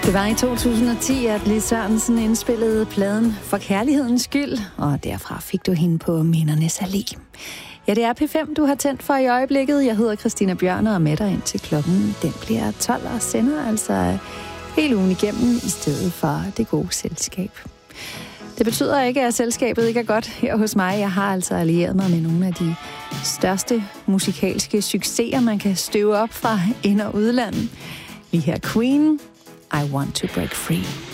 Det var i 2010, at Lis Sørensen indspillede pladen For Kærlighedens Skyld, og derfra fik du hende på Mindernes Allé. Ja, det er P5, du har tændt for i øjeblikket. Jeg hedder Christina Bjørner og er med dig indtil klokken. Den bliver 12 og sender altså hele ugen igennem i stedet for det gode selskab. Det betyder ikke, at selskabet ikke er godt her hos mig. Jeg har altså allieret mig med nogle af de største musikalske succeser, man kan støve op fra ind- og udlandet. Vi her Queen, I Want to Break Free.